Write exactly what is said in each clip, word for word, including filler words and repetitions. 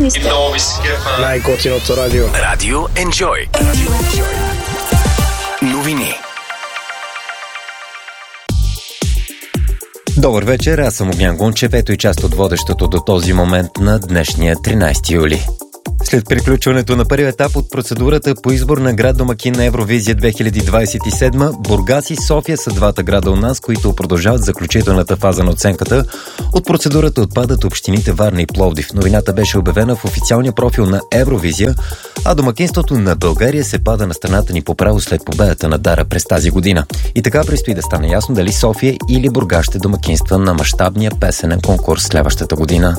сте. И много ви се кефа. Най-готиното радио. Радио Enjoy. Радио Enjoy. Новини. Добър вечер, аз съм Огнян Гунчев, ето и част от водещото до този момент на днешния тринайсети юли. След приключването на първия етап от процедурата по избор на град домакин на Евровизия две хиляди двайсет и седма, Бургас и София са двата града у нас, които продължават заключителната фаза на оценката. От процедурата отпадат общините Варна и Пловдив. Новината беше обявена в официалния профил на Евровизия, а домакинството на България се пада на страната ни по право след победата на Дара през тази година. И така предстои да стане ясно дали София или Бургас ще домакинства на мащабния песенен конкурс следващата година.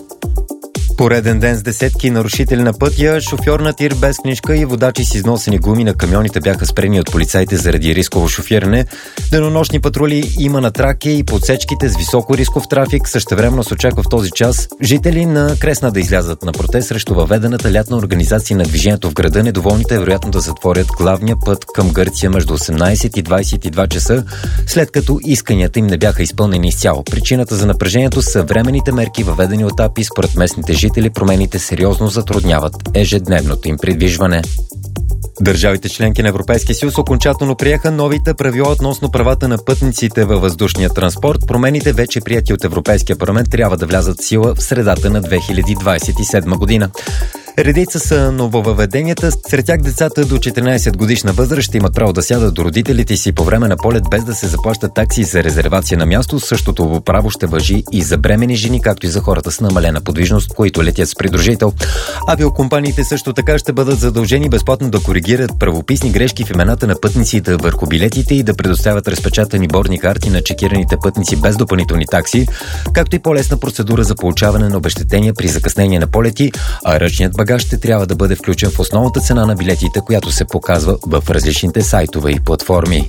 Пореден ден с десетки нарушители на пътя, шофьор на тир без книжка и водачи с износени гуми на камионите бяха спрени от полицаите заради рисково шофиране. Денонощни патрули има на Тракия и по отсечките с високо рисков трафик. Същевременно се очаква в този час жители на Кресна да излязат на протест срещу въведената лятна организация на движението в града. Недоволните вероятно да затворят главния път към Гърция между осемнайсет и двайсет и два часа, след като исканията им не бяха изпълнени изцяло. Причината за напрежението са временните мерки, въведени от АПИ. Според местните жители промените сериозно затрудняват ежедневното им придвижване. Държавите членки на Европейския съюз окончателно приеха новите правила относно правата на пътниците във въздушния транспорт. Промените, вече прияти от Европейския парламент, трябва да влязат в сила в средата на две хиляди двайсет и седма година. Редица са нововъведенията. Сред тях децата до четиринайсет годишна възраст ще имат право да сядат до родителите си по време на полет без да се заплащат такси за резервация на място. Същото право ще важи и за бремени жени, както и за хората с намалена подвижност, които летят с придружител. Авиокомпаниите също така ще бъдат задължени безплатно да коригират правописни грешки в имената на пътниците върху билетите и да предоставят разпечатани бордни карти на чекираните пътници без допълнителни такси, както и по-лесна процедура за получаване на обезщетения при закъснение на полети, а ръчният багаж ще трябва да бъде включен в основната цена на билетите, която се показва в различните сайтове и платформи.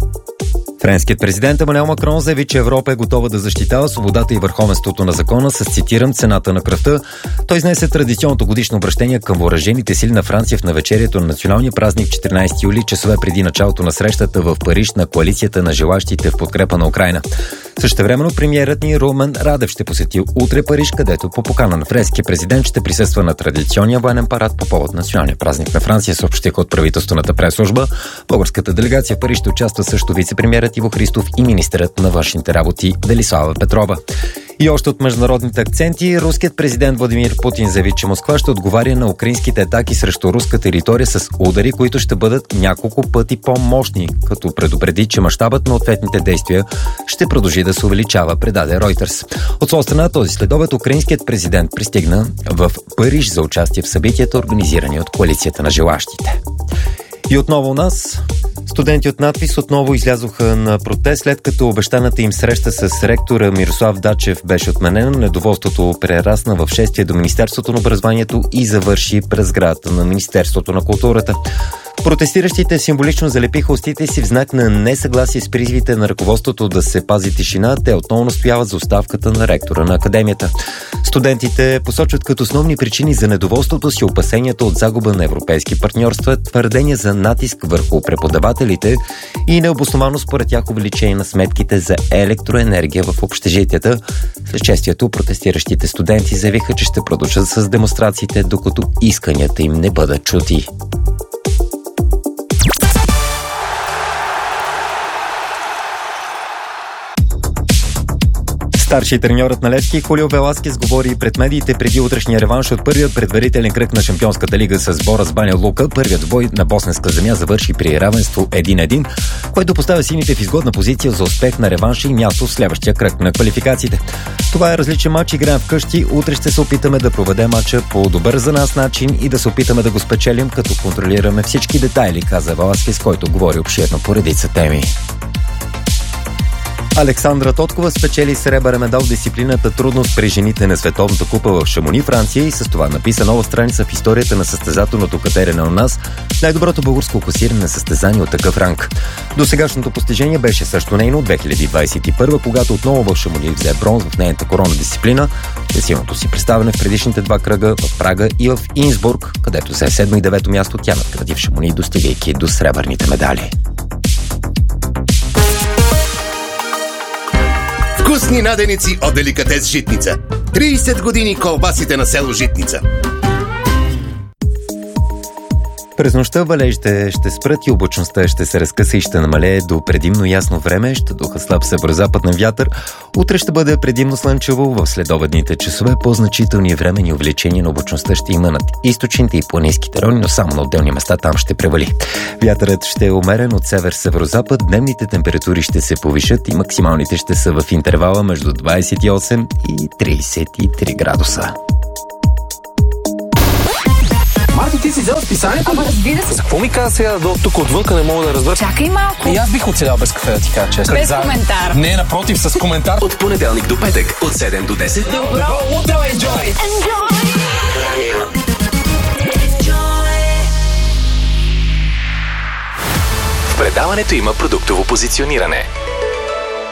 Френският президент Емануел Макрон заяви, че Европа е готова да защитава свободата и върховенството на закона с, цитирам, цената на кръвта. Той изнесе традиционното годишно обращение към въоръжените сили на Франция в навечерието на националния празник четиринайсети юли, часове преди началото на срещата в Париж на коалицията на желащите в подкрепа на Украйна. Същевременно премиерът ни Румен Радев ще посети утре Париж, където по покана на френския президент ще присъства на традиционния военен парад по повод националния празник на Франция, съобщиха от правителствената пресслужба. Българската делегация в Париж ще участва също вице-премиерът Иво Христов и министърът на външните работи Велислава Петрова. И още от международните акценти, руският президент Владимир Путин заяви, че Москва ще отговаря на украинските атаки срещу руска територия с удари, които ще бъдат няколко пъти по-мощни, като предупреди, че мащабът на ответните действия ще продължи да се увеличава, предаде Reuters. От своя страна този следобед украинският президент пристигна в Париж за участие в събитията, организирани от коалицията на желащите. И отново у нас студенти от надпис отново излязоха на протест, след като обещаната им среща с ректора Мирослав Дачев беше отменена. Недоволството прерасна в шествие до Министерството на образованието и завърши през сградата на Министерството на културата. Протестиращите символично залепиха устите си в знак на несъгласие с призивите на ръководството да се пази тишина. Те отново настояват за оставката на ректора на академията. Студентите посочват като основни причини за недоволството си опасенията от загуба на европейски партньорства, твърдения за натиск върху преподавателите и необосновано според тях увеличение на сметките за електроенергия в общежитията. След шествието протестиращите студенти заявиха, че ще продължат с демонстрациите, докато исканията им не бъдат чути. Старши треньорът на Левски Хулио Веласкес говори пред медиите преди утрешния реванш от първият предварителен кръг на Шампионската лига с сбора с Баня Лука. Първият бой на босненска земя завърши при равенство един един, което поставя сините в изгодна позиция за успех на реванша и място в следващия кръг на квалификациите. Това е различен матч, играем вкъщи. Утре ще се опитаме да проведем матча по добър за нас начин и да се опитаме да го спечелим, като контролираме всички детайли, каза Веласкес, който говори обширно по редица теми. Александра Тоткова спечели сребърен медал в дисциплината трудност при жените на Световната купа в Шамони, Франция, и с това написа нова страница в историята на състезателното катерене у нас, най-доброто българско класиране на състезание от такъв ранг. Досегашното постижение беше също нейно две хиляди двайсет и първа, когато отново в Шамони взе бронз в нейната коронна дисциплина. Силното си представяне в предишните два кръга в Прага и в Инсбург, където взе седмо и девето място, тя надгради в Шамони, достигайки до сребърните медали. Вкусни наденици от Деликатес Житница. трийсет години колбасите на село Житница. През нощта валежите ще спрат и облачността ще се разкъса и ще намалее до предимно ясно време, ще духа слаб северозападен вятър. Утре ще бъде предимно слънчево, в следобедните часове по-значителни времени увеличения на облачността ще има над източните и планинските райони, но само на отделни места там ще превали. Вятърът ще е умерен от север-северозапад, дневните температури ще се повишат и максималните ще са в интервала между двадесет и осем и тридесет и три градуса. Марти, ти си взел списанието? Ама разбира се. За какво ми каза сега до тук отвънка, не мога да разбера? Чакай малко. И аз бих оцелял без кафе, да ти кажа честно. Без коментар. Не, напротив, с коментар. От понеделник до петък, от седем до десет. Добро утро, enjoy! В предаването има продуктово позициониране.